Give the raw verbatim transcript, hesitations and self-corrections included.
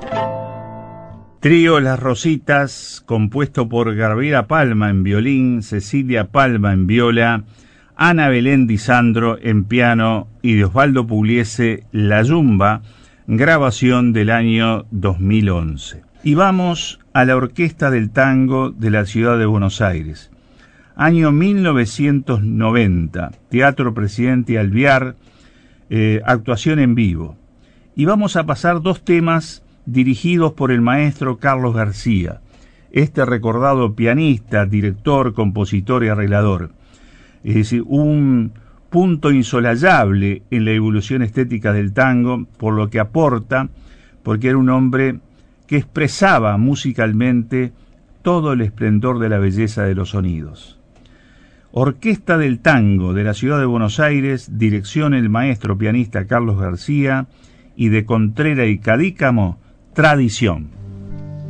Trío Las Rositas, compuesto por Gabriela Palma en violín, Cecilia Palma en viola, Ana Belén Di Sandro en piano y de Osvaldo Pugliese La Yumba, grabación del año dos mil once. Y vamos a la Orquesta del Tango de la Ciudad de Buenos Aires. Año mil novecientos noventa, Teatro Presidente Alvear, eh, actuación en vivo. Y vamos a pasar dos temas dirigidos por el maestro Carlos García, este recordado pianista, director, compositor y arreglador. Es decir, un punto insolayable en la evolución estética del tango, por lo que aporta, porque era un hombre que expresaba musicalmente todo el esplendor de la belleza de los sonidos. Orquesta del Tango de la Ciudad de Buenos Aires, dirección el maestro pianista Carlos García, y de Contreras y Cadícamo, Tradición.